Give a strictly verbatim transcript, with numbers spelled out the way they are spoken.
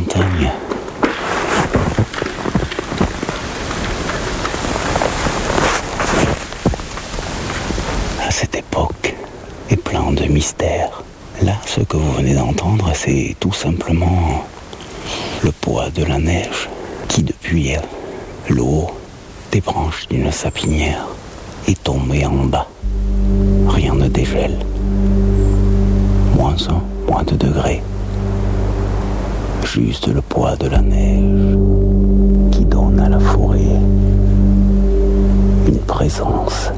montagne. À cette époque est plein de mystères. Là, ce que vous venez d'entendre, c'est tout simplement le poids de la neige qui, depuis le haut des branches d'une sapinière, est tombé en bas. Rien ne dégèle. Moins un, moins deux degrés. Juste le poids de la neige qui donne à la forêt une présence